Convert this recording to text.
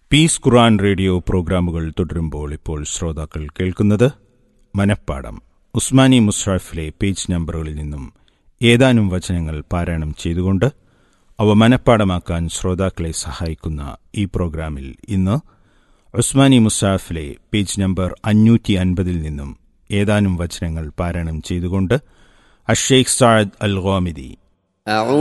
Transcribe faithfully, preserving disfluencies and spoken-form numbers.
Piece ഖുർആൻ radio പ്രോഗ്രാമുകൾ തുടരുമ്പോൾ ഇപ്പോൾ ശ്രോതാക്കൾ കേൾക്കുന്നത് മനപ്പാഠം. ഉസ്മാനി മുസ്ഹഫിലെ പേജ് നമ്പറുകളിൽ നിന്നും ഏതാനും വചനങ്ങൾ പാരായണം ചെയ്തുകൊണ്ട് അവ മനപ്പാഠമാക്കാൻ ശ്രോതാക്കളെ സഹായിക്കുന്ന ഈ പ്രോഗ്രാമിൽ ഇന്ന് ഉസ്മാനി മുസ്ഹഫിലെ പേജ് നമ്പർ അഞ്ഞൂറ്റി അൻപതിൽ നിന്നും ഏതാനും വചനങ്ങൾ പാരായണം ചെയ്തുകൊണ്ട് അഷേഖ് സഅദ് അൽ ഗാമിദി.